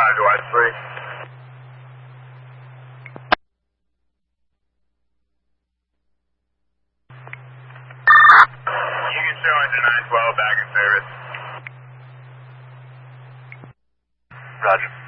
Roger, watch 3. You can show engine 912 back in service. Roger.